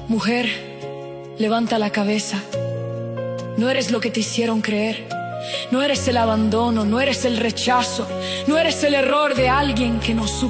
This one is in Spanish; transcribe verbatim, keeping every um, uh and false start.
Mujer, levanta la cabeza. No eres lo que te hicieron creer. No eres el abandono, no eres el rechazo, no eres el error de alguien que no supo